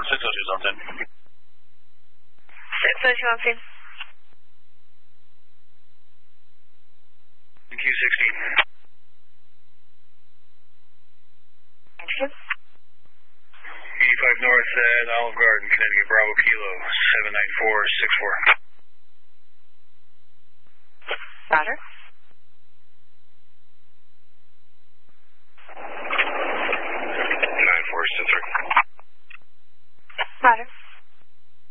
602 on scene. 602 on scene. Q16. Anderson. 85 North at Olive Garden, Connecticut, Bravo Kilo, 79464. Roger.